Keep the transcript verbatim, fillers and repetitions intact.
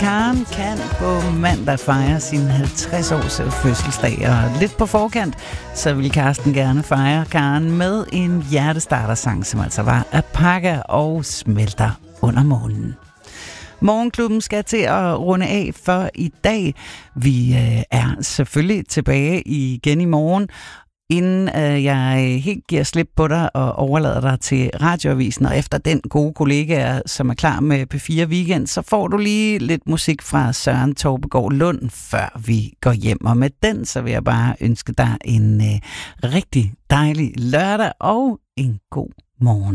Karen kan på mandag fejre sin halvtreds års fødselsdag, og lidt på forkant, så vil Karsten gerne fejre Karen med en hjertestartersang, som altså var Apaga og Smelter under månen. Morgenklubben skal til at runde af for i dag. Vi øh, er selvfølgelig tilbage igen i morgen. Inden øh, jeg helt giver slip på dig og overlader dig til radioavisen, og efter den gode kollega, som er klar med P fire Weekend, så får du lige lidt musik fra Søren Torpegaard Lund, før vi går hjem. Og med den, så vil jeg bare ønske dig en øh, rigtig dejlig lørdag og en god morgen.